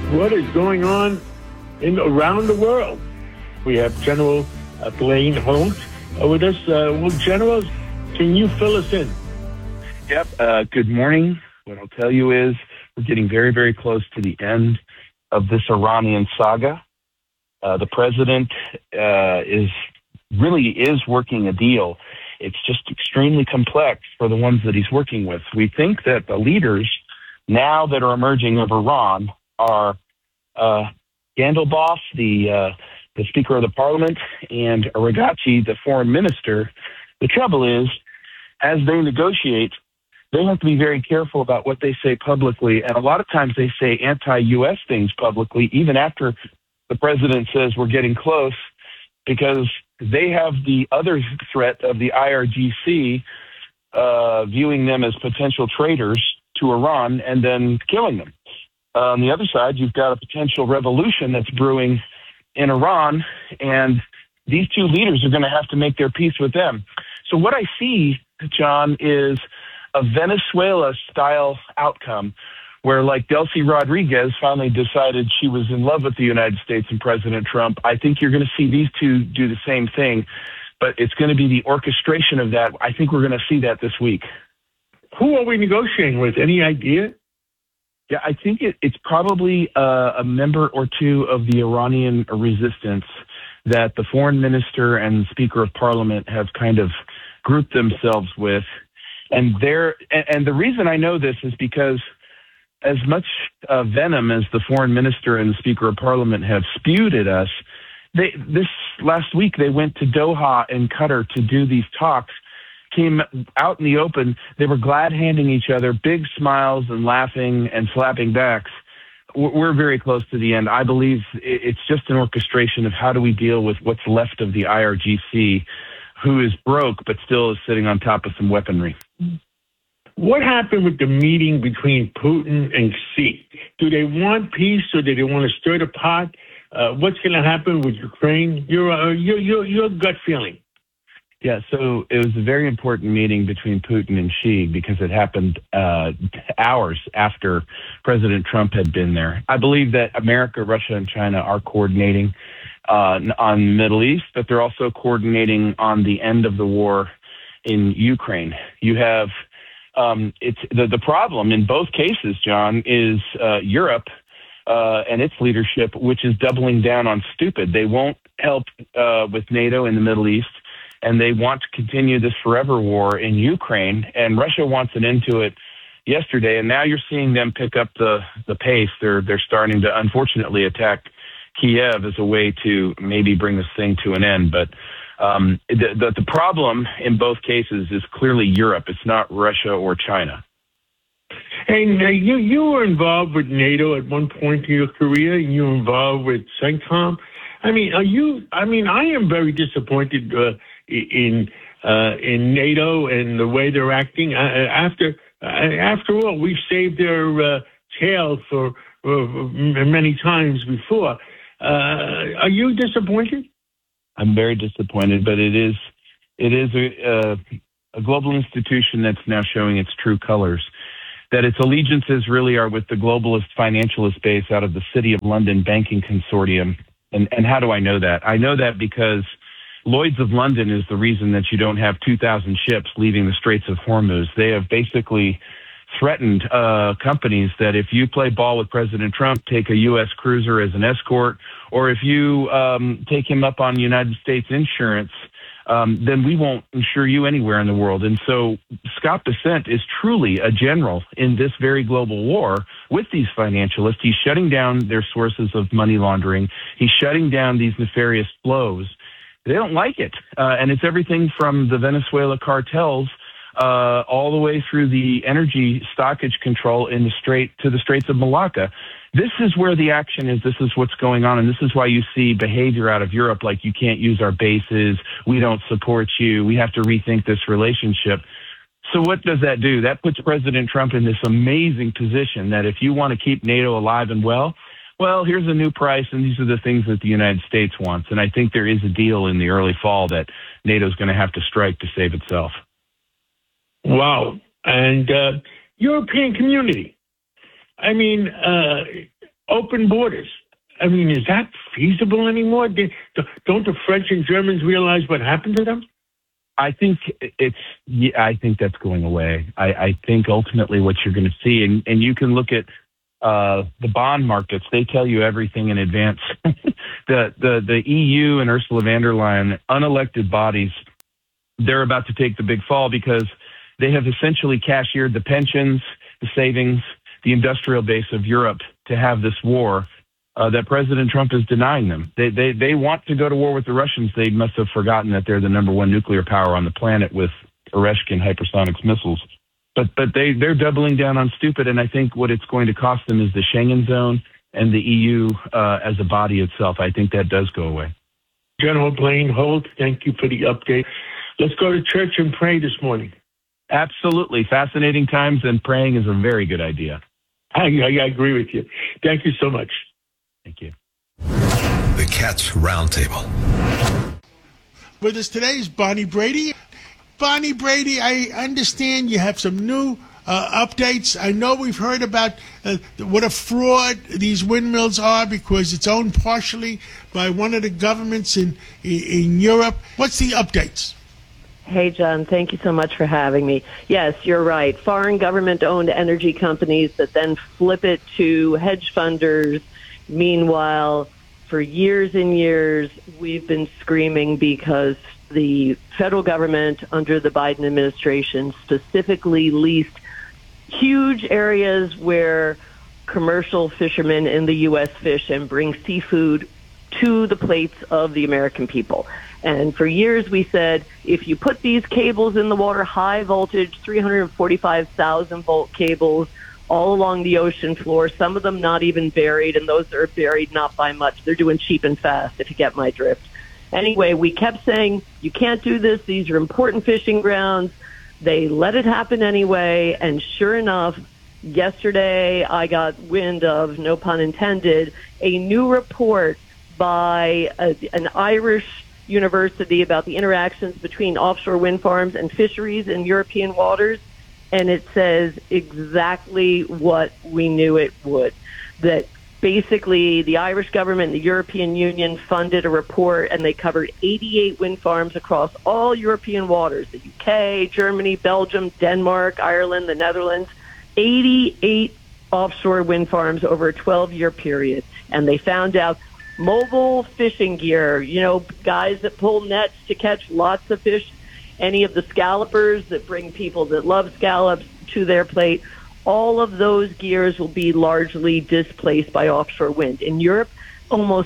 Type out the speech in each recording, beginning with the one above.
what is going on around the world. We have General Blaine Holt with us. Well, General, can you fill us in? Yep. Good morning. What I'll tell you is we're getting very, very close to the end of this Iranian saga. The president is working a deal. It's just extremely complex for the ones that he's working with. We think that the leaders now that are emerging of Iran are Gandalbaf, the Speaker of the Parliament, and Araghchi, the Foreign Minister. The trouble is, as they negotiate, they have to be very careful about what they say publicly, and a lot of times they say anti-U.S. things publicly, even after the president says we're getting close, because they have the other threat of the IRGC viewing them as potential traitors to Iran and then killing them. On the other side, you've got a potential revolution that's brewing in Iran, and these two leaders are going to have to make their peace with them. So what I see, John, is a Venezuela-style outcome where, like Delcy Rodriguez finally decided she was in love with the United States and President Trump. I think you're going to see these two do the same thing, but it's going to be the orchestration of that. I think we're going to see that this week. Who are we negotiating with? Any idea? Yeah, I think it's probably a member or two of the Iranian resistance that the foreign minister and Speaker of Parliament have kind of grouped themselves with. And the reason I know this is because as much venom as the foreign minister and the Speaker of Parliament have spewed at us, this last week they went to Doha and Qatar to do these talks, came out in the open. They were glad handing each other big smiles and laughing and slapping backs. We're very close to the end. I believe it's just an orchestration of how do we deal with what's left of the IRGC, who is broke but still is sitting on top of some weaponry. What happened with the meeting between Putin and Xi? Do they want peace or do they want to stir the pot? What's going to happen with Ukraine? Your gut feeling. Yeah, so it was a very important meeting between Putin and Xi because it happened hours after President Trump had been there. I believe that America, Russia, and China are coordinating on the Middle East, but they're also coordinating on the end of the war in Ukraine. You have it's the problem in both cases, John, is Europe and its leadership, which is doubling down on stupid. They won't help with NATO in the Middle East, and they want to continue this forever war in Ukraine, and Russia wants an end to it yesterday, and now you're seeing them pick up the pace. They're starting to, unfortunately, attack Kiev as a way to maybe bring this thing to an end, but the problem in both cases is clearly Europe. It's not Russia or China. And you were involved with NATO at one point in your career, and you were involved with CENTCOM. I mean, I am very disappointed in NATO and the way they're acting. After all, we've saved their tail for many times before. Are you disappointed? I'm very disappointed, but it is a global institution that's now showing its true colors. That its allegiances really are with the globalist financialist base out of the City of London banking consortium. And how do I know that? I know that because Lloyd's of London is the reason that you don't have 2,000 ships leaving the Straits of Hormuz. They have basically threatened companies that if you play ball with President Trump, take a U.S. cruiser as an escort, or if you take him up on United States insurance, then we won't insure you anywhere in the world. And so Scott Bessent is truly a general in this very global war with these financialists. He's shutting down their sources of money laundering. He's shutting down these nefarious flows. They don't like it. And it's everything from the Venezuela cartels all the way through the energy stockage control in the Straits of Malacca. This is where the action is. This is what's going on. And this is why you see behavior out of Europe like you can't use our bases. We don't support you. We have to rethink this relationship. So what does that do? That puts President Trump in this amazing position that if you want to keep NATO alive and well, here's a new price, and these are the things that the United States wants. And I think there is a deal in the early fall that NATO is going to have to strike to save itself. Wow. And European community. I mean, open borders. I mean, is that feasible anymore? Don't the French and Germans realize what happened to them? I think I think that's going away. I think ultimately what you're going to see, and you can look at the bond markets. They tell you everything in advance. the EU and Ursula von der Leyen, unelected bodies, they're about to take the big fall because they have essentially cashiered the pensions, the savings, the industrial base of Europe to have this war that President Trump is denying them. They want to go to war with the Russians. They must have forgotten that they're the number one nuclear power on the planet with Oreshkin hypersonic missiles. But they're doubling down on stupid, and I think what it's going to cost them is the Schengen zone and the EU as a body itself. I think that does go away. General Blaine Holt, thank you for the update. Let's go to church and pray this morning. Absolutely. Fascinating times, and praying is a very good idea. I agree with you. Thank you so much. Thank you. The Cats Roundtable. With us today is Bonnie Brady. Bonnie Brady, I understand you have some new updates. I know we've heard about what a fraud these windmills are because it's owned partially by one of the governments in Europe. What's the updates? Hey, John, thank you so much for having me. Yes, you're right. Foreign government-owned energy companies that then flip it to hedge funders. Meanwhile, for years and years, we've been screaming because the federal government under the Biden administration specifically leased huge areas where commercial fishermen in the U.S. fish and bring seafood to the plates of the American people. And for years we said, if you put these cables in the water, high voltage, 345,000 volt cables all along the ocean floor, some of them not even buried, and those that are buried not by much. They're doing cheap and fast, if you get my drift. Anyway, we kept saying, you can't do this. These are important fishing grounds. They let it happen anyway. And sure enough, yesterday I got wind of, no pun intended, a new report by an Irish university about the interactions between offshore wind farms and fisheries in European waters. And it says exactly what we knew it would, that basically the Irish government and the European Union funded a report, and they covered 88 wind farms across all European waters, the UK, Germany, Belgium, Denmark, Ireland, the Netherlands, 88 offshore wind farms over a 12-year period. And they found out mobile fishing gear, guys that pull nets to catch lots of fish, any of the scallopers that bring people that love scallops to their plate, all of those gears will be largely displaced by offshore wind. In Europe, almost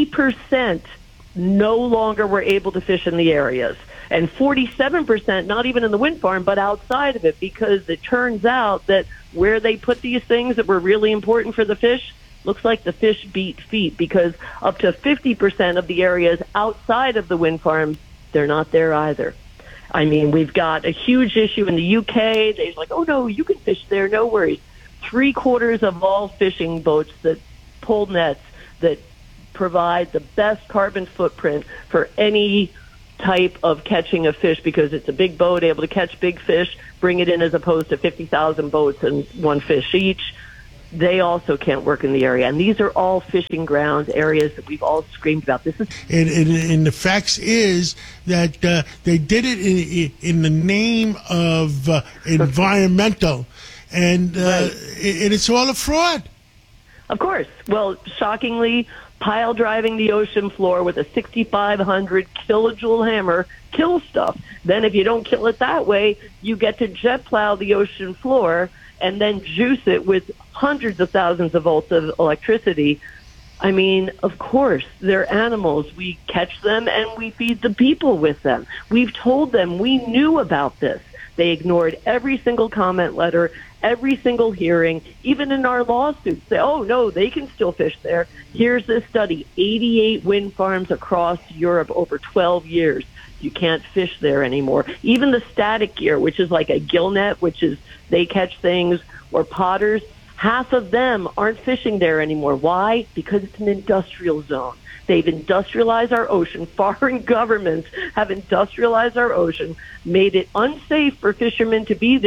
80% no longer were able to fish in the areas, and 47% not even in the wind farm, but outside of it, because it turns out that where they put these things that were really important for the fish, looks like the fish beat feet, because up to 50% of the areas outside of the wind farms, they're not there either. I mean, we've got a huge issue in the UK. They're like, oh, no, you can fish there, no worries. 3/4 of all fishing boats that pull nets that provide the best carbon footprint for any type of catching of fish, because it's a big boat able to catch big fish, bring it in, as opposed to 50,000 boats and one fish each. They also can't work in the area. And these are all fishing grounds, areas that we've all screamed about. This is and the facts is that they did it in the name of environmental, and right. And it's all a fraud. Of course. Well, shockingly, pile driving the ocean floor with a 6,500 kilojoule hammer kills stuff. Then if you don't kill it that way, you get to jet plow the ocean floor and then juice it with hundreds of thousands of volts of electricity. I mean, of course, they're animals. We catch them and we feed the people with them. We've told them we knew about this. They ignored every single comment letter, every single hearing, even in our lawsuits. Say, oh, no, they can still fish there. Here's this study, 88 wind farms across Europe over 12 years. You can't fish there anymore. Even the static gear, which is like a gill net, which is they catch things, or potters, half of them aren't fishing there anymore. Why? Because it's an industrial zone. They've industrialized our ocean. Foreign governments have industrialized our ocean, made it unsafe for fishermen to be there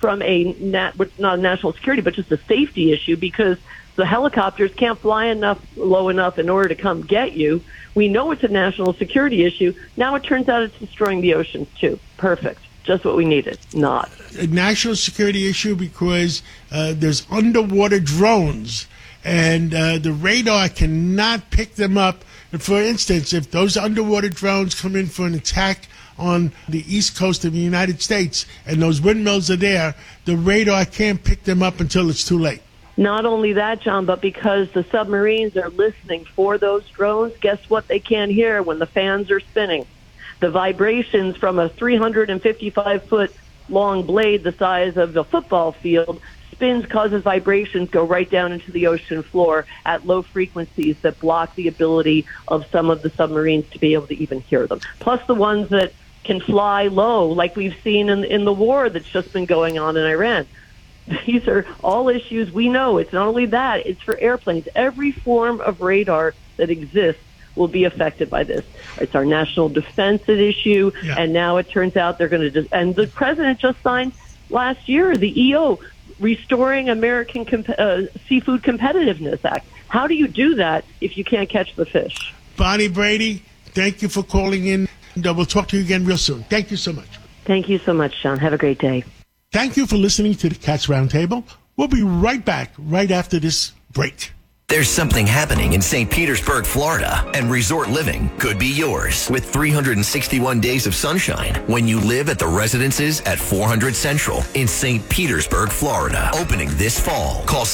from it's not a national security, but just a safety issue, because the helicopters can't fly low enough in order to come get you. We know it's a national security issue. Now it turns out it's destroying the oceans too. Perfect. Just what we needed. Not a national security issue because there's underwater drones, and the radar cannot pick them up. For instance, if those underwater drones come in for an attack on the east coast of the United States and those windmills are there, the radar can't pick them up until it's too late. Not only that, John, but because the submarines are listening for those drones, guess what they can't hear when the fans are spinning? The vibrations from a 355-foot long blade the size of a football field causes vibrations go right down into the ocean floor at low frequencies that block the ability of some of the submarines to be able to even hear them. Plus the ones that can fly low, like we've seen in the war that's just been going on in Iran. These are all issues we know. It's not only that, it's for airplanes. Every form of radar that exists will be affected by this. It's our national defense issue, and now it turns out they're going to and the president just signed last year the EO, Restoring American Seafood Competitiveness Act. How do you do that if you can't catch the fish? Bonnie Brady, thank you for calling in. We'll talk to you again real soon. Thank you so much. Thank you so much, John. Have a great day. Thank you for listening to the Cats Roundtable. We'll be right back right after this break. There's something happening in St. Petersburg, Florida, and resort living could be yours with 361 days of sunshine when you live at the residences at 400 Central in St. Petersburg, Florida. Opening this fall. Call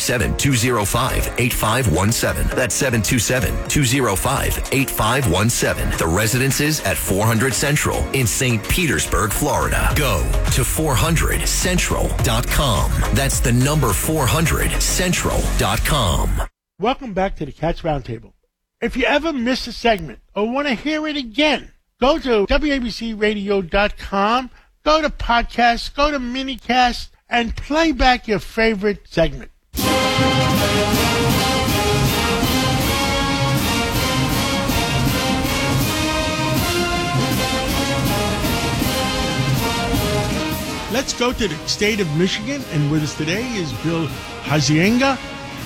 727-205-8517. That's 727-205-8517. The residences at 400 Central in St. Petersburg, Florida. Go to 400central.com. That's the number 400central.com. Welcome back to the Cats Roundtable. If you ever miss a segment or want to hear it again, go to WABCRadio.com, go to podcasts, go to minicast, and play back your favorite segment. Let's go to the state of Michigan, and with us today is Bill Hacienda.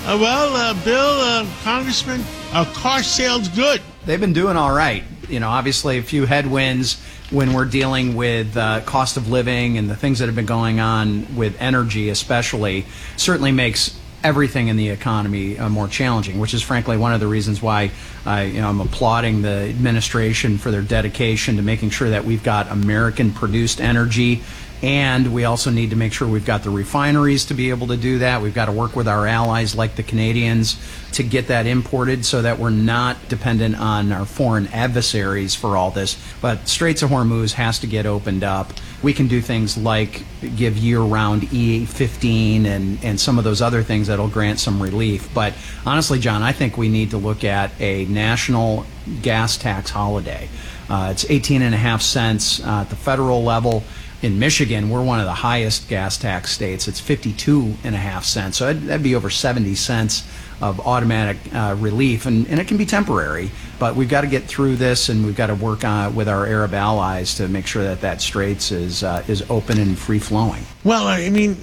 Bill, Congressman, car sales good. They've been doing all right. Obviously a few headwinds when we're dealing with cost of living and the things that have been going on with energy especially certainly makes everything in the economy more challenging, which is frankly one of the reasons why I'm applauding the administration for their dedication to making sure that we've got American-produced energy. And we also need to make sure we've got the refineries to be able to do that. We've got to work with our allies like the Canadians to get that imported so that we're not dependent on our foreign adversaries for all this. But Straits of Hormuz has to get opened up. We can do things like give year-round E15 and some of those other things that will grant some relief. But honestly, John, I think we need to look at a national gas tax holiday. It's 18.5 cents at the federal level. In Michigan, we're one of the highest gas tax states. It's 52.5 cents. So that'd be over 70 cents of automatic relief. And it can be temporary. But we've got to get through this, and we've got to work with our Arab allies to make sure that Straits is open and free-flowing. Well, I mean,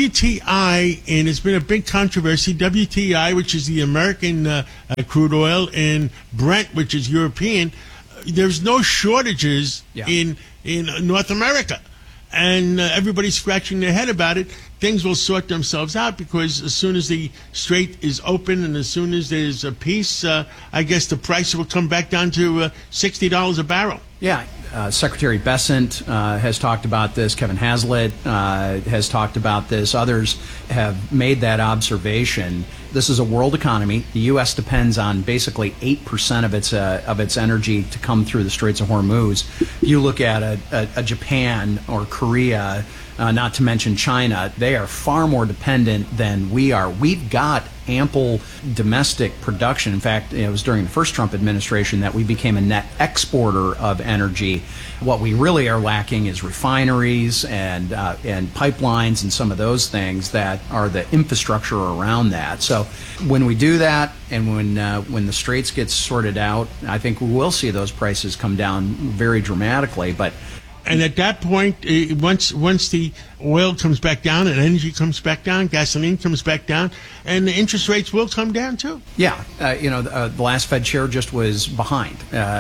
WTI, and it's been a big controversy, WTI, which is the American crude oil, and Brent, which is European, there's no shortages in North America. And everybody's scratching their head about it. Things will sort themselves out because as soon as the strait is open and as soon as there's a peace, I guess the price will come back down to $60 a barrel. Yeah. Secretary Bessent has talked about this. Kevin Hazlitt has talked about this. Others have made that observation. This is a world economy. The U.S. depends on basically 8% of its energy to come through the Straits of Hormuz. You look at a Japan or Korea, not to mention China, they are far more dependent than we are. We've got ample domestic production. In fact, it was during the first Trump administration that we became a net exporter of energy. What we really are lacking is refineries and pipelines and some of those things that are the infrastructure around that. So when we do that and when the straits get sorted out, I think we will see those prices come down very dramatically. But And at that point, once the oil comes back down and energy comes back down, gasoline comes back down, and the interest rates will come down too. Yeah, the last Fed chair just was behind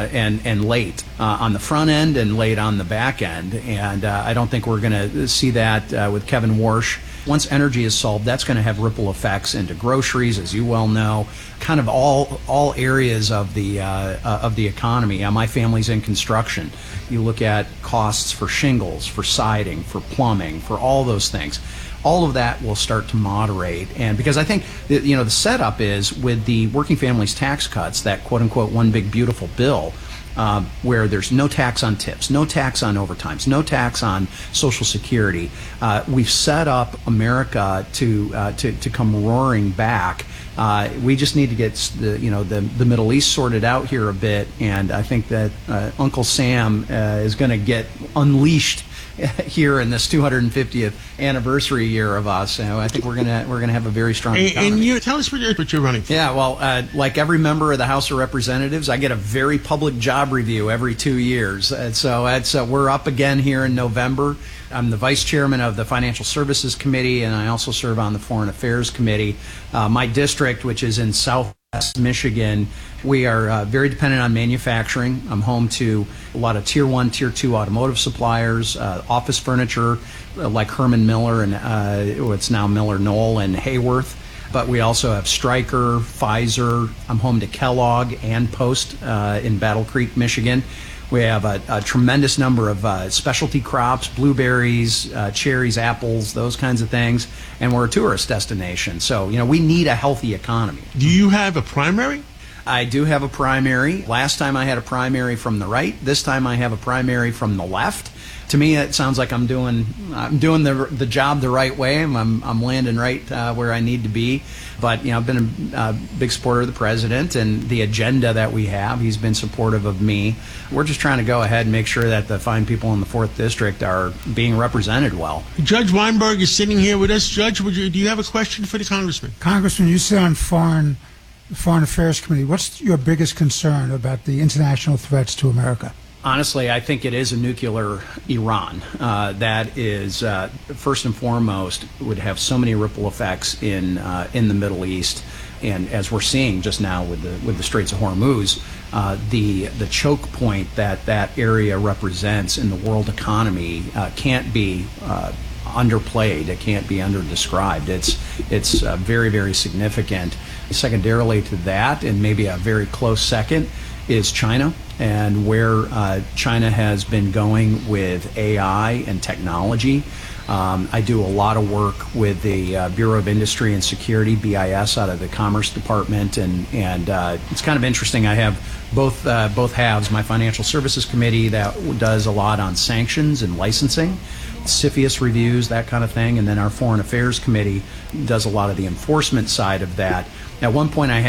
and late on the front end and late on the back end, and I don't think we're going to see that with Kevin Warsh. Once energy is solved, that's going to have ripple effects into groceries, as you well know, kind of all areas of the economy. My family's in construction. You look at costs for shingles, for siding, for plumbing, for all those things. All of that will start to moderate, and because I think the setup is with the working families tax cuts, that quote unquote one big beautiful bill. Where there's no tax on tips, no tax on overtimes, no tax on Social Security. We've set up America to come roaring back. We just need to get the Middle East sorted out here a bit, and I think that Uncle Sam is going to get unleashed here in this 250th anniversary year of us. I think we're gonna have a very strong economy. And you tell us what you're running for. Yeah, well, like every member of the House of Representatives, I get a very public job review every 2 years. And so we're up again here in November. I'm the vice chairman of the Financial Services Committee, and I also serve on the Foreign Affairs Committee. My district, which is in Southwest Michigan, we are very dependent on manufacturing. I'm home to a lot of Tier 1, Tier 2 automotive suppliers, office furniture like Herman Miller and it's now Miller Knoll and Hayworth. But we also have Stryker, Pfizer. I'm home to Kellogg and Post in Battle Creek, Michigan. We have a tremendous number of specialty crops, blueberries, cherries, apples, those kinds of things. And we're a tourist destination. So, we need a healthy economy. Do you have a primary? I do have a primary. Last time I had a primary from the right. This time I have a primary from the left. To me, it sounds like I'm doing the job the right way. I'm landing right where I need to be. But I've been a big supporter of the president and the agenda that we have. He's been supportive of me. We're just trying to go ahead and make sure that the fine people in the 4th District are being represented well. Judge Weinberg is sitting here with us. Judge, do you have a question for the congressman? Congressman, you sit on Foreign Affairs Committee. What's your biggest concern about the international threats to America? Honestly, I think it is a nuclear Iran. That is, first and foremost, would have so many ripple effects in the Middle East, and as we're seeing just now with the Straits of Hormuz, the choke point that area represents in the world economy can't be underplayed. It can't be underdescribed. It's very, very significant. Secondarily to that, and maybe a very close second, is China, and where China has been going with AI and technology. I do a lot of work with the Bureau of Industry and Security, BIS, out of the Commerce Department, and it's kind of interesting. I have both halves. My Financial Services Committee that does a lot on sanctions and licensing, CFIUS reviews, that kind of thing, and then our Foreign Affairs Committee does a lot of the enforcement side of that. At one point, I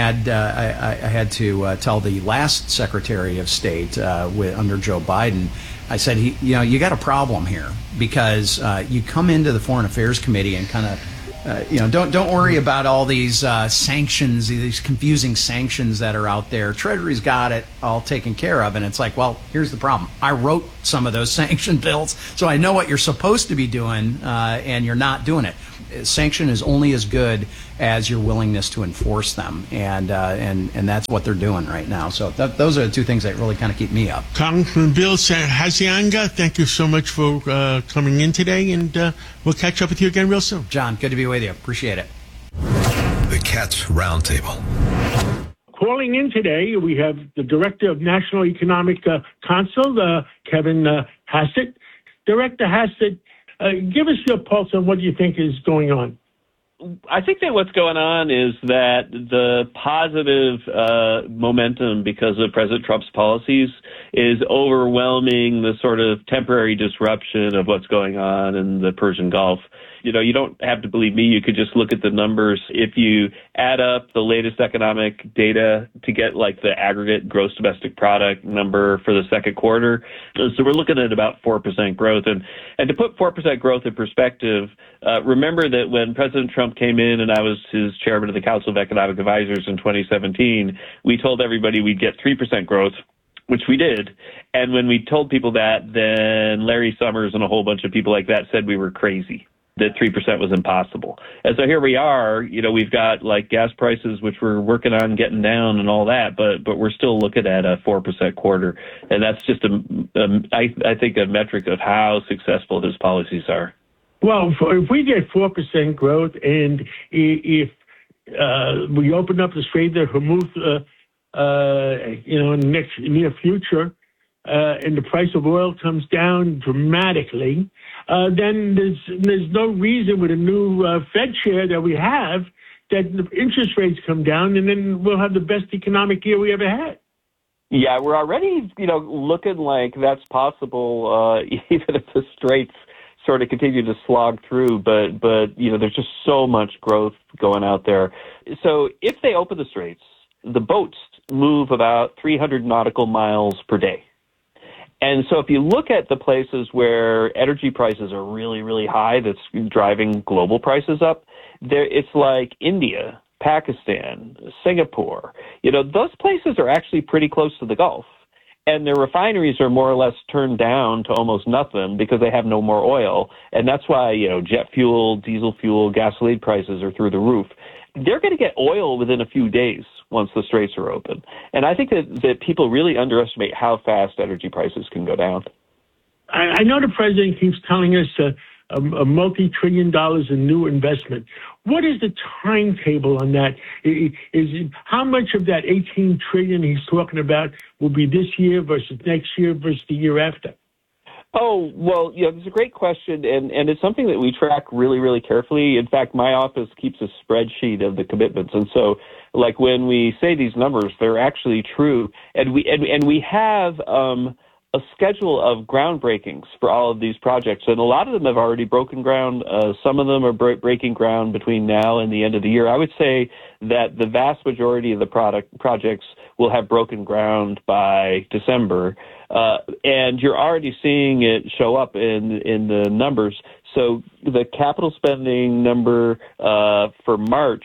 had to tell the last Secretary of State under Joe Biden, I said, you got a problem here, because you come into the Foreign Affairs Committee and kind of don't worry about all these sanctions, these confusing sanctions that are out there. Treasury's got it all taken care of, and it's like, well, here's the problem. I wrote some of those sanction bills, so I know what you're supposed to be doing, and you're not doing it. Sanction is only as good as your willingness to enforce them, and that's what they're doing right now. So those are the two things that really kind of keep me up. Congressman Bill Hacianga, thank you so much for coming in today, and we'll catch up with you again real soon. John, good to be with you. Appreciate it. The Cats Roundtable. Calling in today, we have the Director of National Economic Council, Kevin Hassett. Director Hassett, give us your pulse on what you think is going on. I think that what's going on is that the positive momentum because of President Trump's policies is overwhelming the sort of temporary disruption of what's going on in the Persian Gulf. You don't have to believe me. You could just look at the numbers. If you add up the latest economic data to get like the aggregate gross domestic product number for the second quarter, so we're looking at about 4% growth. And to put 4% growth in perspective, remember that when President Trump came in and I was his chairman of the Council of Economic Advisors in 2017, we told everybody we'd get 3% growth. which we did. And when we told people that, then Larry Summers and a whole bunch of people like that said we were crazy, that 3% was impossible. And so here we are, we've got like gas prices, which we're working on getting down and all that, but we're still looking at a 4% quarter. And that's just, I think, a metric of how successful his policies are. Well, if we get 4% growth and if we open up the Strait of Hormuz, in the next near future, and the price of oil comes down dramatically, then there's no reason with a new Fed chair that we have that the interest rates come down, and then we'll have the best economic year we ever had. Yeah, we're already, looking like that's possible, even if the Straits sort of continue to slog through, but there's just so much growth going out there. So if they open the Straits, the boats move about 300 nautical miles per day. And so if you look at the places where energy prices are really, really high, that's driving global prices up, it's like India, Pakistan, Singapore. Those places are actually pretty close to the Gulf. And their refineries are more or less turned down to almost nothing because they have no more oil. And that's why, jet fuel, diesel fuel, gasoline prices are through the roof. They're going to get oil within a few days once the straits are open. And I think that people really underestimate how fast energy prices can go down. I know the president keeps telling us a multi-trillion dollars in new investment. What is the timetable on that? How much of that $18 trillion he's talking about will be this year versus next year versus the year after? Oh, well, it's a great question, and it's something that we track really, really carefully. In fact, my office keeps a spreadsheet of the commitments, and so, like, when we say these numbers, they're actually true. And we have a schedule of groundbreakings for all of these projects, and a lot of them have already broken ground. Some of them are breaking ground between now and the end of the year. I would say that the vast majority of the projects will have broken ground by December, and you're already seeing it show up in the numbers. So the capital spending number for March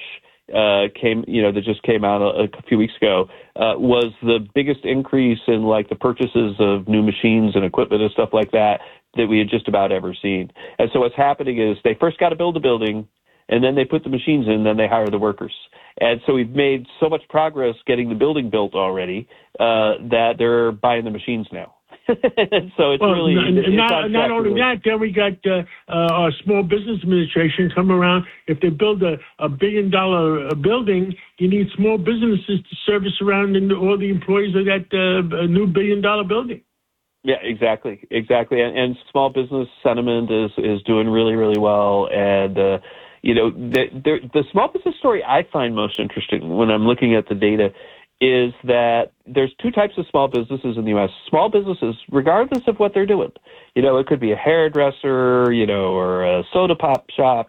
that just came out a few weeks ago, was the biggest increase in like the purchases of new machines and equipment and stuff like that we had just about ever seen. And so what's happening is they first got to build a building, and then they put the machines in, then they hire the workers. And so we've made so much progress getting the building built already that they're buying the machines now. So it's really not only that. Then we got our Small Business Administration come around. If they build a $1 billion building, you need small businesses to service around all the employees of that new $1 billion building. Yeah, exactly. And small business sentiment is doing really, really well. And the small business story I find most interesting when I'm looking at the data is that there's two types of small businesses in the U.S. Small businesses, regardless of what they're doing, it could be a hairdresser, or a soda pop shop,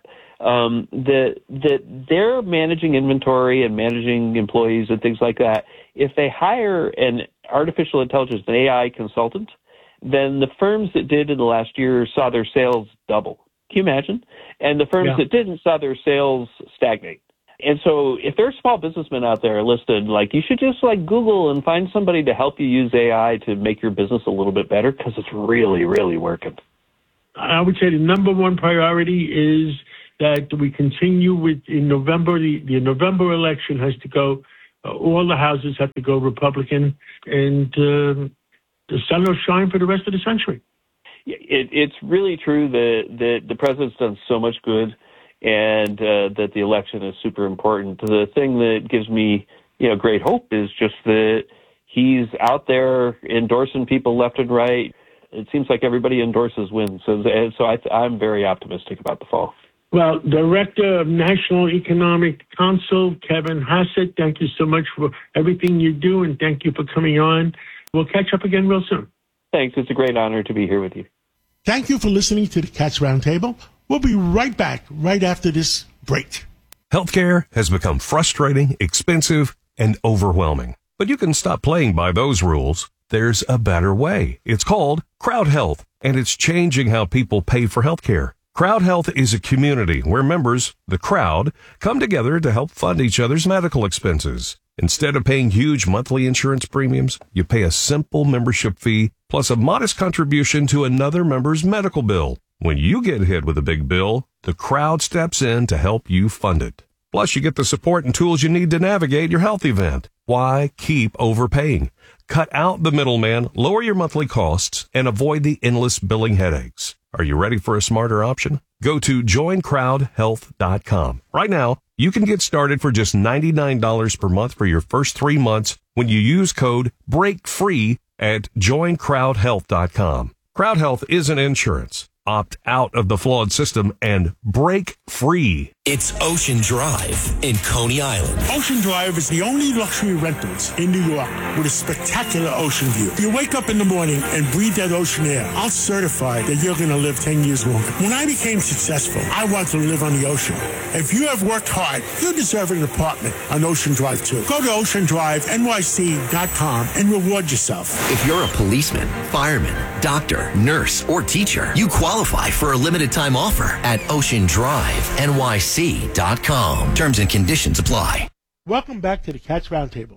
that they're managing inventory and managing employees and things like that. If they hire an artificial intelligence, an AI consultant, then the firms that did in the last year saw their sales double. Can you imagine? And the firms that didn't saw their sales stagnate. And so if there's small businessmen out there listed, you should just Google and find somebody to help you use AI to make your business a little bit better, because it's really, really working. I would say the number one priority is that we continue in November. The November election has to go, all the houses have to go Republican, and the sun will shine for the rest of the century. It's really true that the president's done so much good, and that the election is super important. The thing that gives me, great hope is just that he's out there endorsing people left and right. It seems like everybody endorses wins, and so I'm very optimistic about the fall. Well, Director of National Economic Council, Kevin Hassett, thank you so much for everything you do, and thank you for coming on. We'll catch up again real soon. Thanks. It's a great honor to be here with you. Thank you for listening to the Cats Roundtable. We'll be right back right after this break. Healthcare has become frustrating, expensive, and overwhelming. But you can stop playing by those rules. There's a better way. It's called Crowd Health, and it's changing how people pay for healthcare. Crowd Health is a community where members, the crowd, come together to help fund each other's medical expenses. Instead of paying huge monthly insurance premiums, you pay a simple membership fee plus a modest contribution to another member's medical bill. When you get hit with a big bill, the crowd steps in to help you fund it. Plus, you get the support and tools you need to navigate your health event. Why keep overpaying? Cut out the middleman, lower your monthly costs, and avoid the endless billing headaches. Are you ready for a smarter option? Go to joincrowdhealth.com. Right now, you can get started for just $99 per month for your first 3 months when you use code BREAKFREE at joincrowdhealth.com. Crowd Health isn't insurance. Opt out of the flawed system and break free. It's Ocean Drive in Coney Island. Ocean Drive is the only luxury rentals in New York with a spectacular ocean view. You wake up in the morning and breathe that ocean air. I'll certify that you're going to live 10 years longer. When I became successful, I wanted to live on the ocean. If you have worked hard, you deserve an apartment on Ocean Drive too. Go to oceandrivenyc.com and reward yourself. If you're a policeman, fireman, doctor, nurse, or teacher, you qualify for a limited time offer at oceandrivenyc.com. Terms and conditions apply. Welcome back to the Cats Roundtable.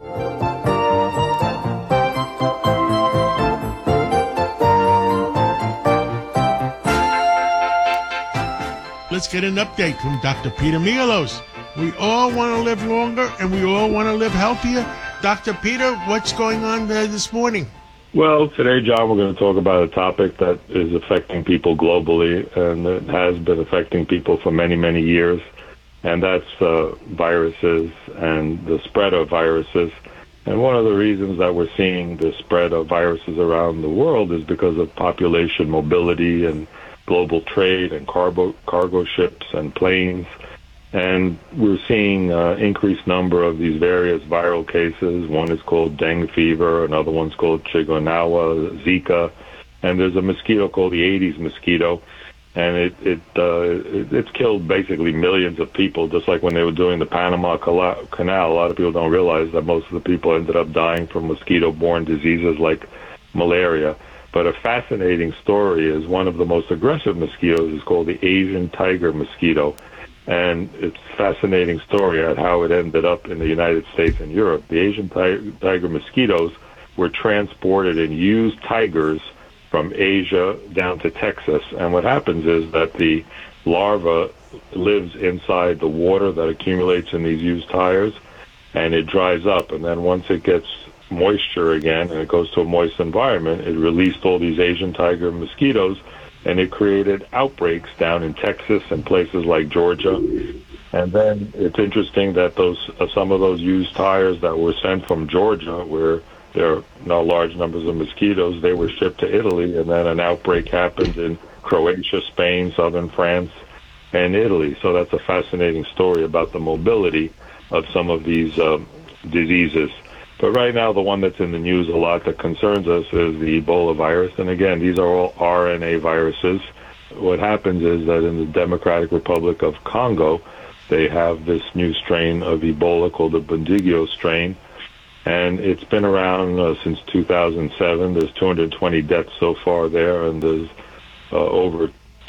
Let's get an update from Dr. Peter Mialos. We all want to live longer and we all want to live healthier. Dr. Peter, what's going on there this morning? Well, today, John, we're going to talk about a topic that is affecting people globally, and it has been affecting people for many, many years, and that's viruses and the spread of viruses. And one of the reasons that we're seeing the spread of viruses around the world is because of population mobility and global trade and cargo ships and planes. And we're seeing increased number of these various viral cases. One is called dengue fever, another one's called Chikungunya, Zika, and there's a mosquito called the Aedes mosquito, and it's killed basically millions of people. Just like when they were doing the Panama Canal, a lot of people don't realize that most of the people ended up dying from mosquito-borne diseases like malaria. But a fascinating story is one of the most aggressive mosquitoes is called the Asian tiger mosquito. And it's a fascinating story at how it ended up in the United States and Europe. The Asian tiger mosquitoes were transported in used tigers from Asia down to Texas. And what happens is that the larva lives inside the water that accumulates in these used tires, and it dries up. And then once it gets moisture again and it goes to a moist environment, it released all these Asian tiger mosquitoes, and it created outbreaks down in Texas and places like Georgia. And then it's interesting that some of those used tires that were sent from Georgia, where there are no large numbers of mosquitoes, they were shipped to Italy, and then an outbreak happened in Croatia, Spain, southern France, and Italy. So that's a fascinating story about the mobility of some of these diseases. But right now, the one that's in the news a lot that concerns us is the Ebola virus. And again, these are all RNA viruses. What happens is that in the Democratic Republic of Congo, they have this new strain of Ebola called the Bundibugyo strain. And it's been around since 2007. There's 220 deaths so far there, and there's over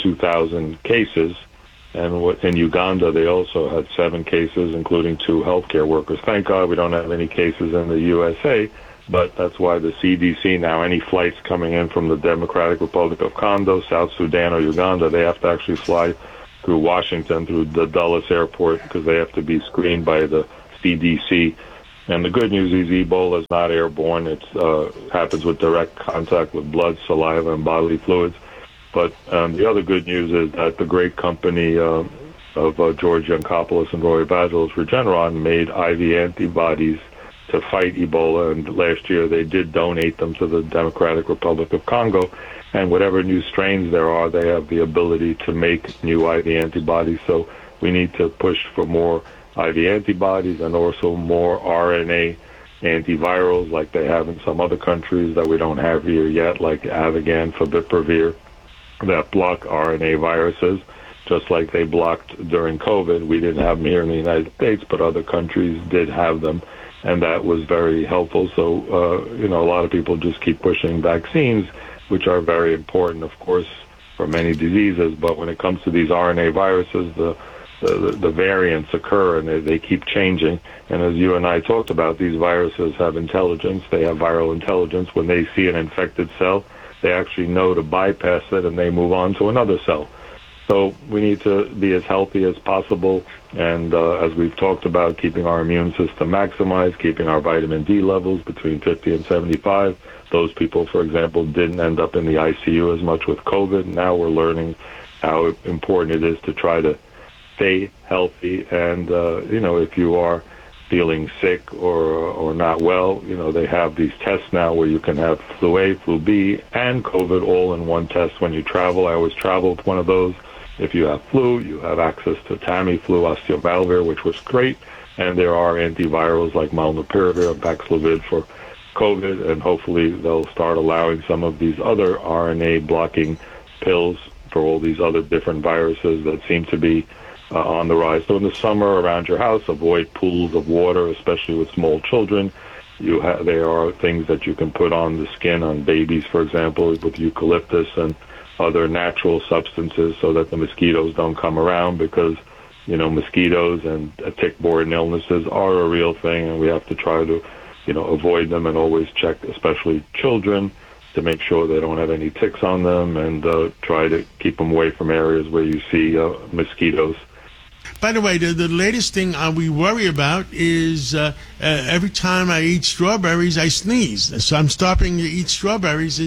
2,000 cases. And in Uganda, they also had 7 cases, including 2 healthcare workers. Thank God we don't have any cases in the USA, but that's why the CDC now, any flights coming in from the Democratic Republic of Congo, South Sudan, or Uganda, they have to actually fly through Washington, through the Dulles Airport, because they have to be screened by the CDC. And the good news is Ebola is not airborne. It happens with direct contact with blood, saliva, and bodily fluids. But the other good news is that the great company of George Yancopoulos and Roy Vagelos, Regeneron, made IV antibodies to fight Ebola. And last year they did donate them to the Democratic Republic of Congo. And whatever new strains there are, they have the ability to make new IV antibodies. So we need to push for more IV antibodies and also more RNA antivirals like they have in some other countries that we don't have here yet, like Avigan, Favipiravir, that block RNA viruses, just like they blocked during COVID. We didn't have them here in the United States, but other countries did have them, and that was very helpful. So, a lot of people just keep pushing vaccines, which are very important. Of course, for many diseases. But when it comes to these RNA viruses, the variants occur and they keep changing. And as you and I talked about, these viruses have intelligence. They have viral intelligence. When they see an infected cell, they actually know to bypass it and they move on to another cell. So we need to be as healthy as possible. And as we've talked about, keeping our immune system maximized, keeping our vitamin D levels between 50 and 75. Those people, for example, didn't end up in the ICU as much with COVID. Now we're learning how important it is to try to stay healthy. And, if you are feeling sick or not well, they have these tests now where you can have flu A, flu B, and COVID all in one test when you travel. I always travel with one of those. If you have flu, you have access to Tamiflu, osteomalvir, which was great. And there are antivirals like molnupiravir and Paxlovid for COVID, and hopefully they'll start allowing some of these other RNA blocking pills for all these other different viruses that seem to be on the rise. So in the summer around your house, avoid pools of water, especially with small children. There are things that you can put on the skin on babies, for example, with eucalyptus and other natural substances so that the mosquitoes don't come around, because mosquitoes and tick-borne illnesses are a real thing, and we have to try to avoid them and always check, especially children, to make sure they don't have any ticks on them, and try to keep them away from areas where you see mosquitoes. By the way, the latest thing we worry about is every time I eat strawberries, I sneeze. So I'm stopping to eat strawberries.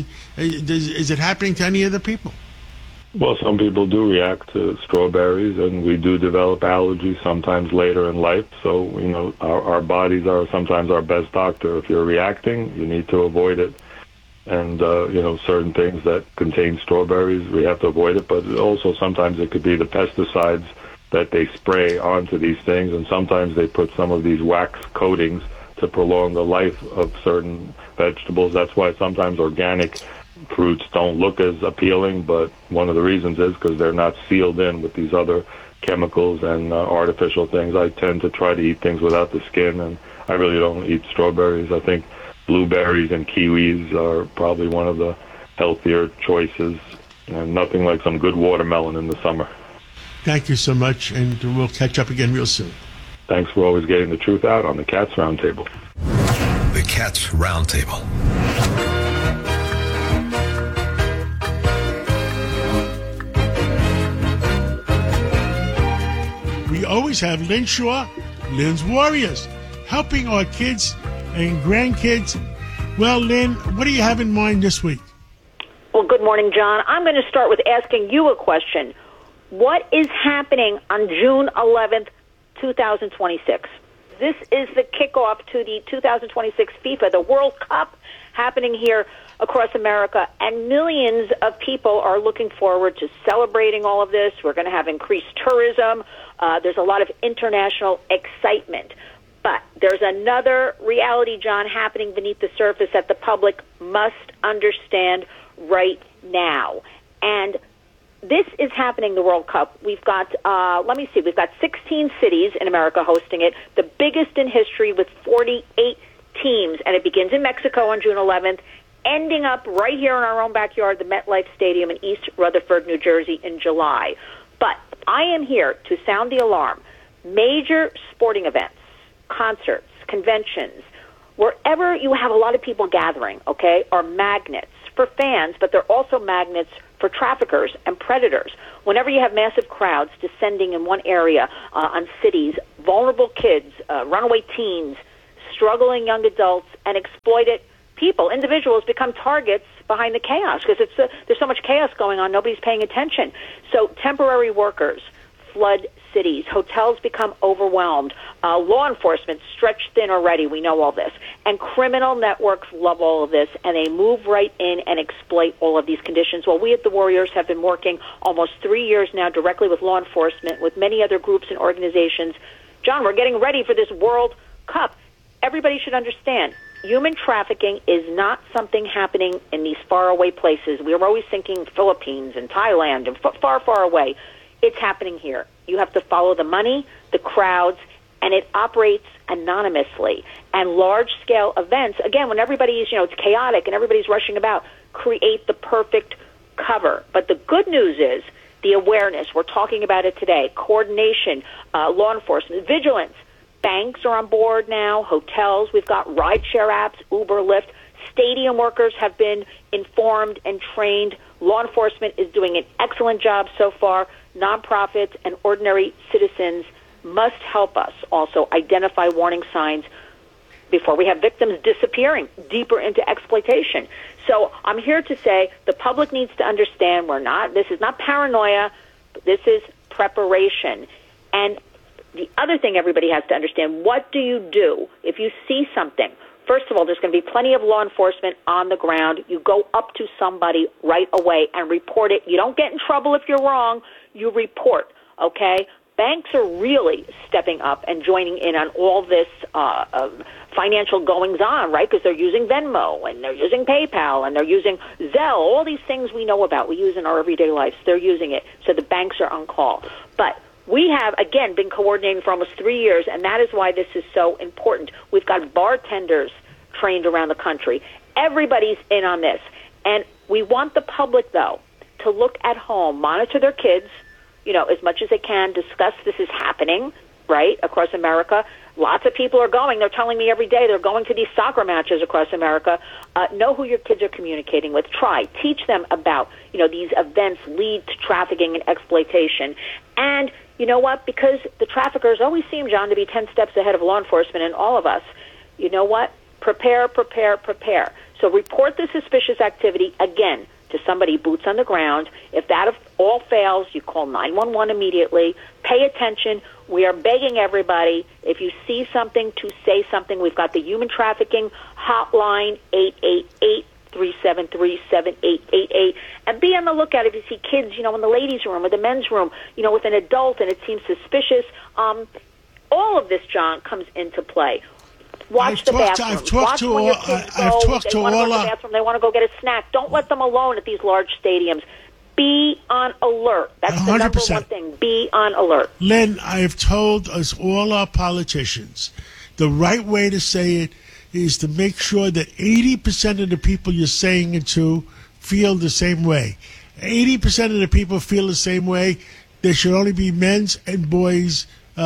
Is it happening to any other people? Well, some people do react to strawberries, and we do develop allergies sometimes later in life. So, our bodies are sometimes our best doctor. If you're reacting, you need to avoid it. And, certain things that contain strawberries, we have to avoid it. But also sometimes it could be the pesticides that they spray onto these things. And sometimes they put some of these wax coatings to prolong the life of certain vegetables. That's why sometimes organic fruits don't look as appealing, but one of the reasons is because they're not sealed in with these other chemicals and artificial things. I tend to try to eat things without the skin, and I really don't eat strawberries. I think blueberries and kiwis are probably one of the healthier choices, and nothing like some good watermelon in the summer. Thank you so much, and we'll catch up again real soon. Thanks for always getting the truth out on the Cats Roundtable. The Cats Roundtable. We always have Lynn Shaw, Lynn's Warriors, helping our kids and grandkids. Well, Lynn, what do you have in mind this week? Well, good morning, John. I'm going to start with asking you a question. What is happening on June 11th, 2026? This is the kickoff to the 2026 FIFA, the World Cup, happening here across America, and millions of people are looking forward to celebrating all of this. We're going to have increased tourism. There's a lot of international excitement. But there's another reality, John, happening beneath the surface that the public must understand right now. And this is happening, the World Cup. We've got, we've got 16 cities in America hosting it, the biggest in history with 48 teams. And it begins in Mexico on June 11th, ending up right here in our own backyard, the MetLife Stadium in East Rutherford, New Jersey in July. But I am here to sound the alarm. Major sporting events, concerts, conventions, wherever you have a lot of people gathering, okay, are magnets for fans, but they're also magnets for traffickers and predators. Whenever you have massive crowds descending in one area on cities, vulnerable kids, runaway teens, struggling young adults, and exploited people, individuals become targets behind the chaos because there's so much chaos going on, nobody's paying attention. So temporary workers flood cities. Hotels become overwhelmed. Law enforcement stretched thin already. We know all this. And criminal networks love all of this, and they move right in and exploit all of these conditions. Well, we at the Warriors have been working almost 3 years now directly with law enforcement, with many other groups and organizations. John, we're getting ready for this World Cup. Everybody should understand, human trafficking is not something happening in these faraway places. We are always thinking Philippines and Thailand and far, far away. It's happening here. You have to follow the money, the crowds, and it operates anonymously. And large-scale events, again, when everybody is, it's chaotic and everybody's rushing about, create the perfect recover. But the good news is the awareness. We're talking about it today. Coordination, law enforcement, vigilance. Banks are on board now, hotels. We've got rideshare apps, Uber, Lyft. Stadium workers have been informed and trained. Law enforcement is doing an excellent job so far. Nonprofits and ordinary citizens must help us also identify warning signs before we have victims disappearing deeper into exploitation. So I'm here to say the public needs to understand this is not paranoia, but this is preparation. And the other thing everybody has to understand, what do you do if you see something? First of all, there's going to be plenty of law enforcement on the ground. You go up to somebody right away and report it. You don't get in trouble if you're wrong. You report, okay? Banks are really stepping up and joining in on all this financial goings-on, right? Because they're using Venmo, and they're using PayPal, and they're using Zelle, all these things we know about, we use in our everyday lives. They're using it, so the banks are on call. But we have, again, been coordinating for almost 3 years, and that is why this is so important. We've got bartenders trained around the country. Everybody's in on this. And we want the public, though, to look at home, monitor their kids, as much as they can, discuss this is happening, right, across America. Lots of people are going. They're telling me every day they're going to these soccer matches across America. Know who your kids are communicating with. Teach them about, these events lead to trafficking and exploitation. And you know what? Because the traffickers always seem, John, to be 10 steps ahead of law enforcement and all of us. You know what? Prepare, prepare, prepare. So report the suspicious activity, again, to somebody boots on the ground. If that all fails, you call 911 immediately. Pay attention. We are begging everybody, if you see something, to say something. We've got the human trafficking hotline, 888-373-7888. And be on the lookout if you see kids, in the ladies' room or the men's room, with an adult and it seems suspicious. All of this, John, comes into play. Watch the bathroom. I've talked to all. I've talked to all. They want to go to the bathroom. They want to go get a snack. Don't let them alone at these large stadiums. Be on alert. That's 100%. The number one thing. Be on alert. Lynn, I have told us, all our politicians, the right way to say it is to make sure that 80% of the people you're saying it to feel the same way. 80% of the people feel the same way. There should only be men's and boys'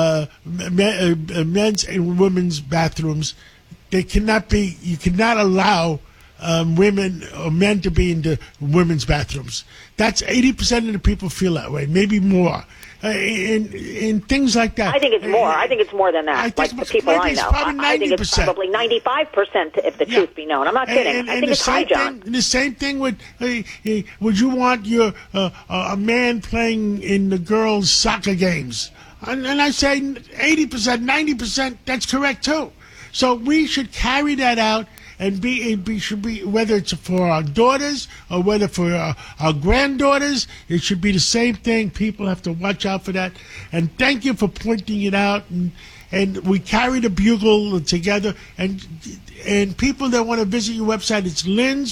men's and women's bathrooms. They cannot be. You cannot allow women or men to be in the women's bathrooms. That's 80% of the people feel that way, maybe more. And things like that. I think it's more. I think it's more than that. Like the people I know. I think it's probably 95% if the truth be known. I'm not kidding. I think it's high, John. The same thing with, would you want your a man playing in the girls' soccer games? And I say 80%, 90%, that's correct too. So we should carry that out and should be, whether it's for our daughters or whether for our granddaughters, it should be the same thing. People have to watch out for that. And thank you for pointing it out. And we carry the bugle together. And people that want to visit your website, it's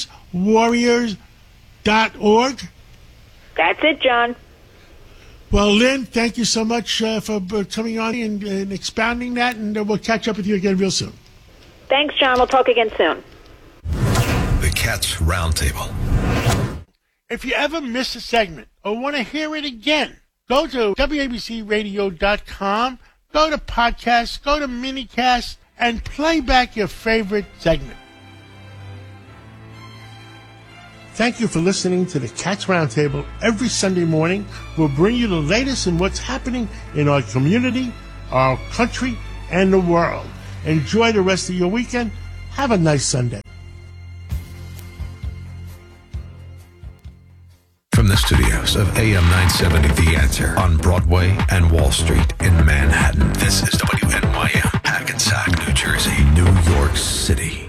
lynswarriors.org. That's it, John. Well, Lynn, thank you so much for coming on and expounding that, and we'll catch up with you again real soon. Thanks, John. We'll talk again soon. The Cats Roundtable. If you ever miss a segment or want to hear it again, go to WABCRadio.com, go to podcasts, go to minicast, and play back your favorite segment. Thank you for listening to the Cats Roundtable. Every Sunday morning, we'll bring you the latest in what's happening in our community, our country, and the world. Enjoy the rest of your weekend. Have a nice Sunday. From the studios of AM 970 The Answer on Broadway and Wall Street in Manhattan, this is WNYM, Hackensack, New Jersey, New York City.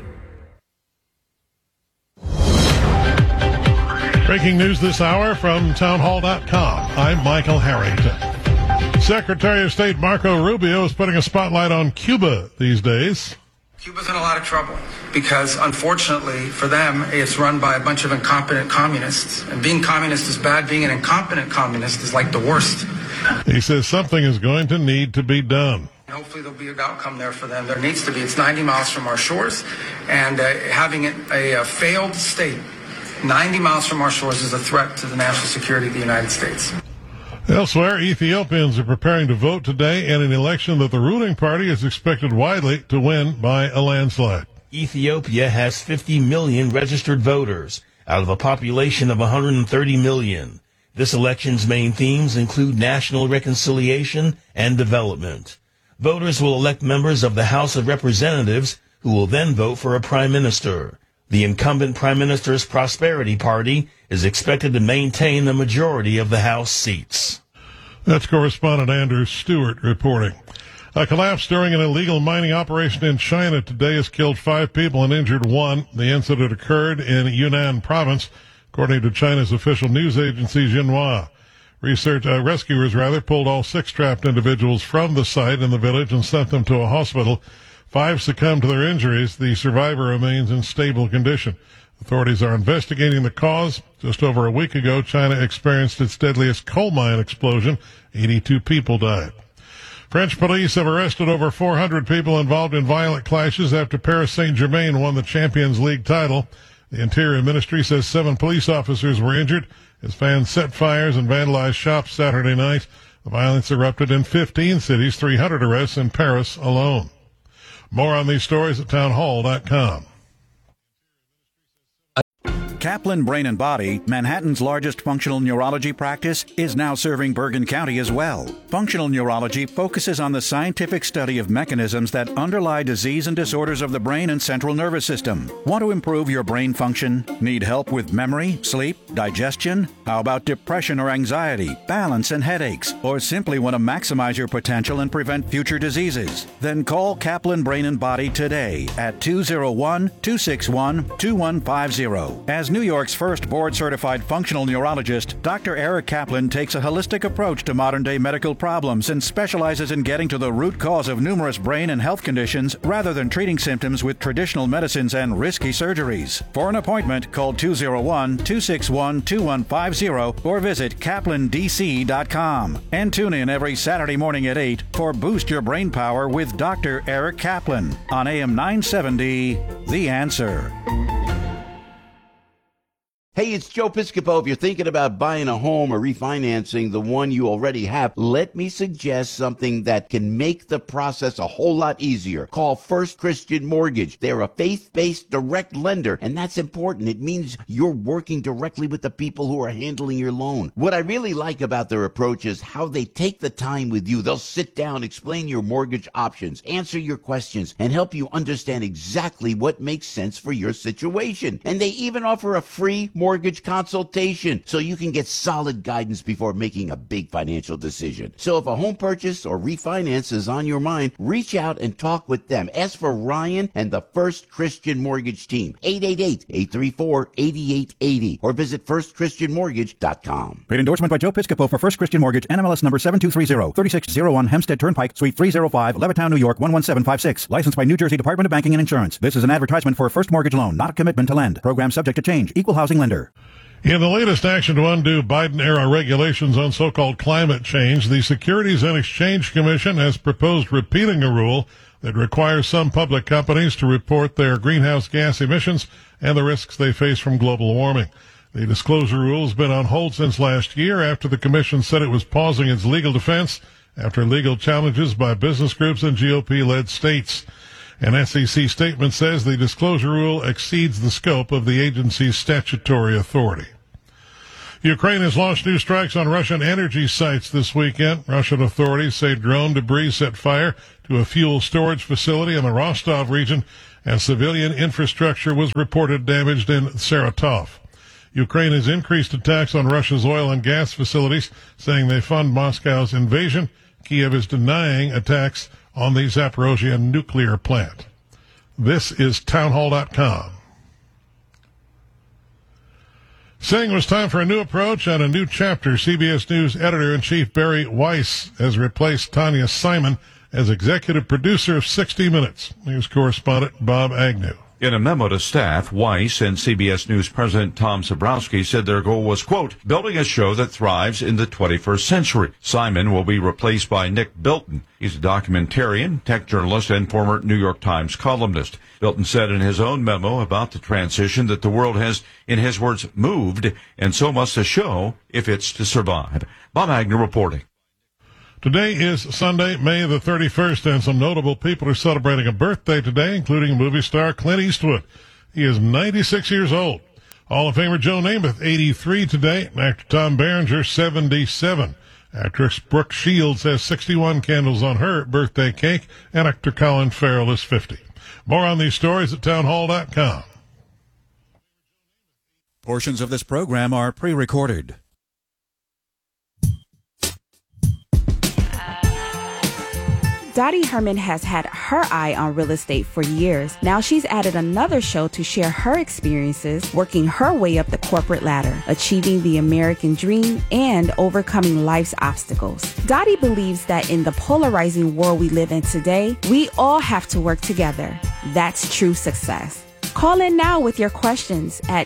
Breaking news this hour from townhall.com. I'm Michael Harrington. Secretary of State Marco Rubio is putting a spotlight on Cuba these days. Cuba's in a lot of trouble because, unfortunately for them, it's run by a bunch of incompetent communists. And being communist is bad. Being an incompetent communist is like the worst. He says something is going to need to be done. Hopefully there'll be an outcome there for them. There needs to be. It's 90 miles from our shores. And having a failed state 90 miles from our shores is a threat to the national security of the United States. Elsewhere, Ethiopians are preparing to vote today in an election that the ruling party is expected widely to win by a landslide. Ethiopia has 50 million registered voters out of a population of 130 million. This election's main themes include national reconciliation and development. Voters will elect members of the House of Representatives who will then vote for a prime minister. The incumbent prime minister's Prosperity Party is expected to maintain the majority of the House seats. That's correspondent Andrew Stewart reporting. A collapse during an illegal mining operation in China today has killed 5 people and injured 1. The incident occurred in Yunnan province, according to China's official news agency Xinhua. Rescuers pulled all 6 trapped individuals from the site in the village and sent them to a hospital. 5 succumbed to their injuries. The survivor remains in stable condition. Authorities are investigating the cause. Just over a week ago, China experienced its deadliest coal mine explosion. 82 people died. French police have arrested over 400 people involved in violent clashes after Paris Saint-Germain won the Champions League title. The Interior Ministry says 7 police officers were injured as fans set fires and vandalized shops Saturday night. The violence erupted in 15 cities, 300 arrests in Paris alone. More on these stories at townhall.com. Kaplan Brain and Body, Manhattan's largest functional neurology practice, is now serving Bergen County as well. Functional neurology focuses on the scientific study of mechanisms that underlie disease and disorders of the brain and central nervous system. Want to improve your brain function? Need help with memory, sleep, digestion? How about depression or anxiety, balance and headaches? Or simply want to maximize your potential and prevent future diseases? Then call Kaplan Brain and Body today at 201-261-2150. As New York's first board-certified functional neurologist, Dr. Eric Kaplan takes a holistic approach to modern-day medical problems and specializes in getting to the root cause of numerous brain and health conditions rather than treating symptoms with traditional medicines and risky surgeries. For an appointment, call 201-261-2150 or visit kaplandc.com. And tune in every Saturday morning at 8 for Boost Your Brain Power with Dr. Eric Kaplan on AM 970, The Answer. Hey, it's Joe Piscopo. If you're thinking about buying a home or refinancing the one you already have, let me suggest something that can make the process a whole lot easier. Call First Christian Mortgage. They're a faith-based direct lender, and that's important. It means you're working directly with the people who are handling your loan. What I really like about their approach is how they take the time with you. They'll sit down, explain your mortgage options, answer your questions, and help you understand exactly what makes sense for your situation. And they even offer a free mortgage consultation so you can get solid guidance before making a big financial decision. So if a home purchase or refinance is on your mind, reach out and talk with them. Ask for Ryan and the First Christian Mortgage team, 888-834-8880, or visit firstchristianmortgage.com. Paid endorsement by Joe Piscopo for First Christian Mortgage, NMLS number 7230, 3601 Hempstead Turnpike, Suite 305, Levittown, New York, 11756. Licensed by New Jersey Department of Banking and Insurance. This is an advertisement for a first mortgage loan, not a commitment to lend. Program subject to change. Equal housing lender. In the latest action to undo Biden-era regulations on so-called climate change, the Securities and Exchange Commission has proposed repealing a rule that requires some public companies to report their greenhouse gas emissions and the risks they face from global warming. The disclosure rule has been on hold since last year after the commission said it was pausing its legal defense after legal challenges by business groups and GOP-led states. An SEC statement says the disclosure rule exceeds the scope of the agency's statutory authority. Ukraine has launched new strikes on Russian energy sites this weekend. Russian authorities say drone debris set fire to a fuel storage facility in the Rostov region, and civilian infrastructure was reported damaged in Saratov. Ukraine has increased attacks on Russia's oil and gas facilities, saying they fund Moscow's invasion. Kiev is denying attacks on the Zaporozhye nuclear plant. This is townhall.com. Saying it was time for a new approach and a new chapter, CBS News editor-in-chief Barry Weiss has replaced Tanya Simon as executive producer of 60 Minutes. News correspondent Bob Agnew. In a memo to staff, Weiss and CBS News President Tom Sabrowski said their goal was, quote, building a show that thrives in the 21st century. Simon will be replaced by Nick Bilton. He's a documentarian, tech journalist, and former New York Times columnist. Bilton said in his own memo about the transition that the world has, in his words, moved, and so must the show if it's to survive. Bob Agnew reporting. Today is Sunday, May the 31st, and some notable people are celebrating a birthday today, including movie star Clint Eastwood. He is 96 years old. Hall of Famer Joe Namath, 83 today. Actor Tom Berenger, 77. Actress Brooke Shields has 61 candles on her birthday cake, and actor Colin Farrell is 50. More on these stories at townhall.com. Portions of this program are pre-recorded. Dottie Herman has had her eye on real estate for years. Now she's added another show to share her experiences, working her way up the corporate ladder, achieving the American dream, and overcoming life's obstacles. Dottie believes that in the polarizing world we live in today, we all have to work together. That's true success. Call in now with your questions at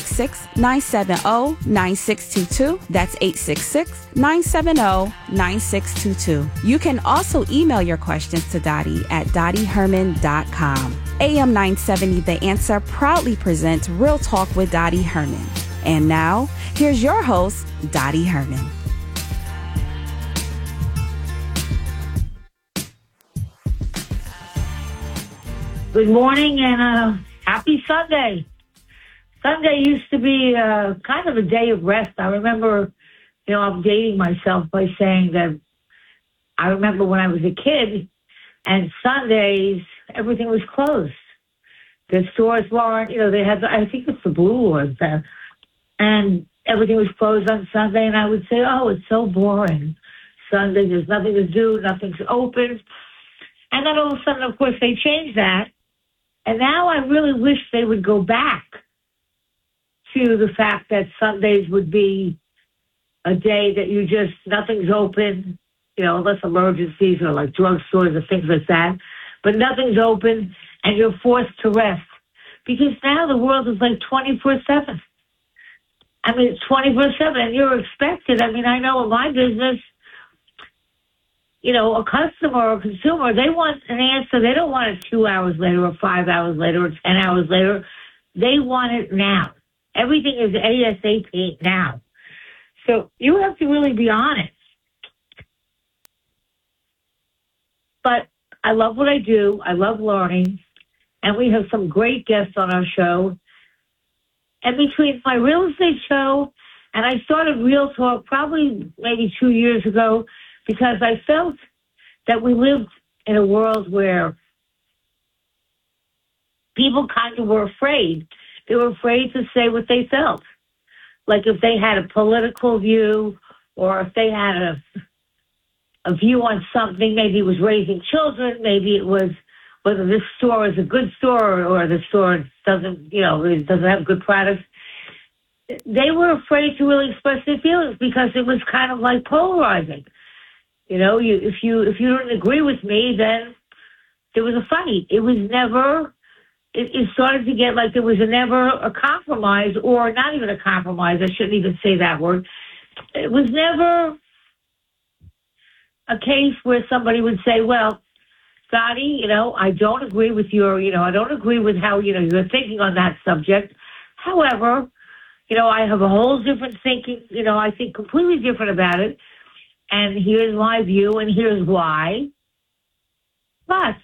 866-970-9622. That's 866-970-9622. You can also email your questions to Dottie at dottieherman.com. AM 970 The Answer proudly presents Real Talk with Dottie Herman. And now, here's your host, Dottie Herman. Good morning and happy Sunday. Sunday used to be kind of a day of rest. I remember, I'm dating myself by saying that I remember when I was a kid and Sundays, everything was closed. The stores weren't, they had, I think it's the Blue Lords there. And everything was closed on Sunday and I would say, oh, it's so boring. Sunday, there's nothing to do, nothing's open. And then all of a sudden, of course, they changed that. And now I really wish they would go back to the fact that Sundays would be a day that nothing's open, unless emergencies or like drugstores or things like that. But nothing's open and you're forced to rest. Because now the world is like 24/7. I mean, it's 24/7 and you're expected. I mean, I know in my business, a customer or a consumer, they want an answer. They don't want it 2 hours later or 5 hours later or 10 hours later. They want it now. Everything is ASAP now. So you have to really be honest. But I love what I do. I love learning. And we have some great guests on our show. And between my real estate show and I started Real Talk probably maybe 2 years ago, because I felt that we lived in a world where people kind of were afraid. They were afraid to say what they felt. Like if they had a political view or if they had a view on something, maybe it was raising children, maybe it was whether this store is a good store or the store doesn't have good products. They were afraid to really express their feelings because it was kind of like polarizing. If you didn't agree with me, then there was a fight. It was never, it started to get like there was never a compromise, or not even a compromise. I shouldn't even say that word. It was never a case where somebody would say, well, Dottie, I don't agree with I don't agree with how, you're thinking on that subject. However, I have a whole different thinking, I think completely different about it. And here's my view, and here's why. But,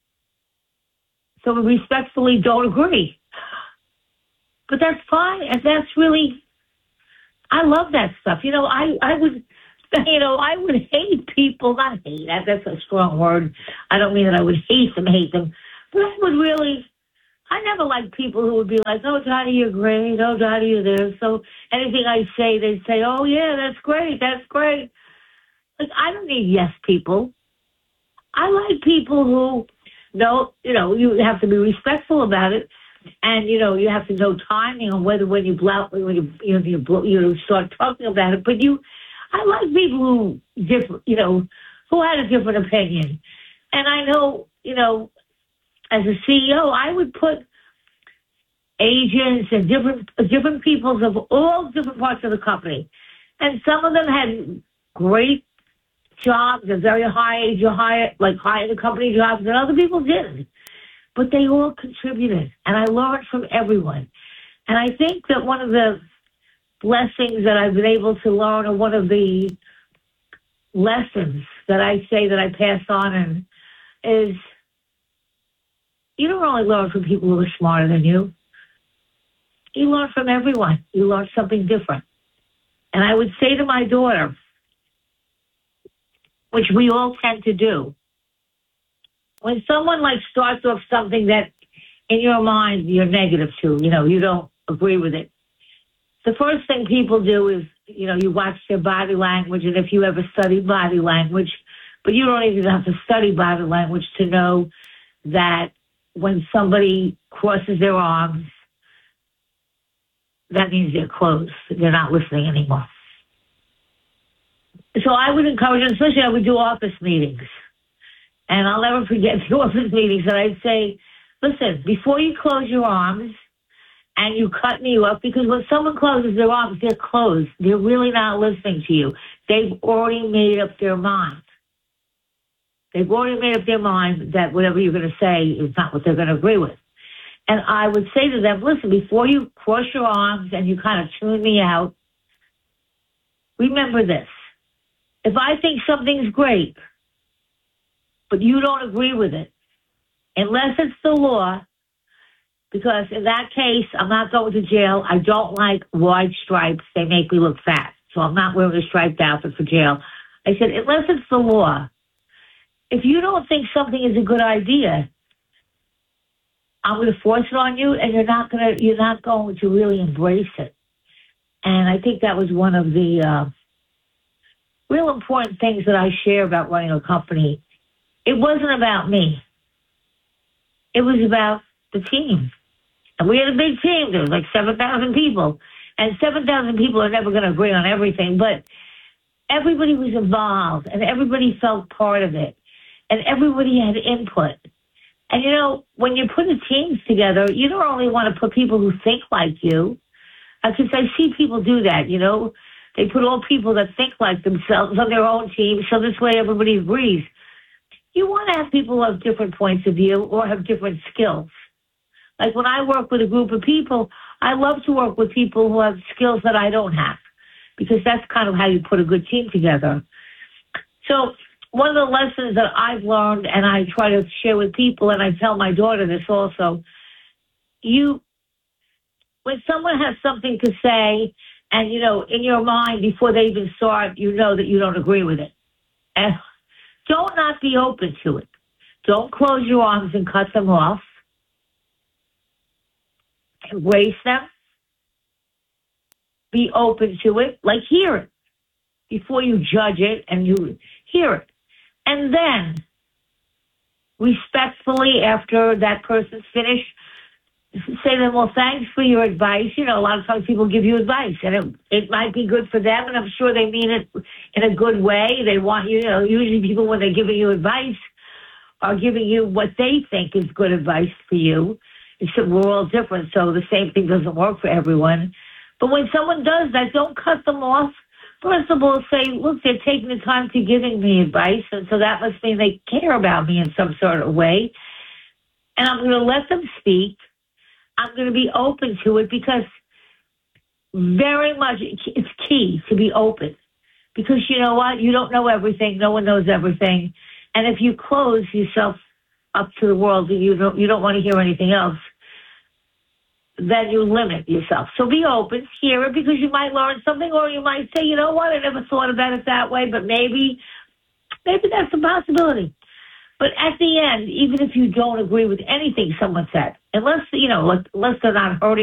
so we respectfully don't agree. But that's fine, and that's really, I love that stuff. I would hate people, not hate, that's a strong word. I don't mean that I would hate them, but I never liked people who would be like, oh, Dottie, you're great, oh, Dottie, you're there. So anything I say, they'd say, oh, yeah, that's great. Like, I don't need yes people. I like people who know, you have to be respectful about it. And, you have to know timing on when you start talking about it. But I like people who had a different opinion. And I know, as a CEO, I would put agents and different peoples of all different parts of the company. And some of them had great jobs and very high in the company jobs, and other people didn't. But they all contributed, and I learned from everyone. And I think that one of the blessings that I've been able to learn, or one of the lessons that I say that I pass on, is you don't only learn from people who are smarter than you. You learn from everyone. You learn something different. And I would say to my daughter, which we all tend to do, when someone starts off something that in your mind you're negative to, you don't agree with it, the first thing people do is, you watch their body language, and if you ever study body language, but you don't even have to study body language to know that when somebody crosses their arms, that means they're closed. They're not listening anymore. So I would encourage them, especially I would do office meetings. And I'll never forget the office meetings that I'd say, listen, before you close your arms and you cut me off, because when someone closes their arms, they're closed. They're really not listening to you. They've already made up their mind. They've already made up their mind that whatever you're going to say is not what they're going to agree with. And I would say to them, listen, before you cross your arms and you kind of tune me out, remember this. If I think something's great, but you don't agree with it, unless it's the law, because in that case, I'm not going to jail. I don't like wide stripes. They make me look fat. So I'm not wearing a striped outfit for jail. I said, unless it's the law, if you don't think something is a good idea, I'm going to force it on you, and you're not going to really embrace it. And I think that was one of the real important things that I share about running a company. It wasn't about me. It was about the team. And we had a big team. There was 7,000 people. And 7,000 people are never going to agree on everything, but everybody was involved, and everybody felt part of it, and everybody had input. And, when you put a team together, you don't only want to put people who think like you, because I see people do that, They put all people that think like themselves on their own team, so this way everybody agrees. You want to have people who have different points of view or have different skills. Like when I work with a group of people, I love to work with people who have skills that I don't have, because that's kind of how you put a good team together. So one of the lessons that I've learned, and I try to share with people, and I tell my daughter this also, when someone has something to say, and, in your mind, before they even start, you know that you don't agree with it. And don't not be open to it. Don't close your arms and cut them off. Embrace them. Be open to it. Hear it. Before you judge it, and you hear it. And then, respectfully, after that person's finished, say to them, well, thanks for your advice. A lot of times people give you advice, and it might be good for them, and I'm sure they mean it in a good way. They want usually people, when they're giving you advice, are giving you what they think is good advice for you. Except we're all different, so the same thing doesn't work for everyone. But when someone does that, don't cut them off. First of all, say, look, they're taking the time to giving me advice, and so that must mean they care about me in some sort of way. And I'm going to let them speak. I'm going to be open to it, because very much it's key to be open. Because you know what? You don't know everything. No one knows everything. And if you close yourself up to the world and you don't want to hear anything else, then you limit yourself. So be open, hear it, because you might learn something, or you might say, you know what, I never thought about it that way, but maybe that's a possibility. But at the end, even if you don't agree with anything someone said, unless they're not hurting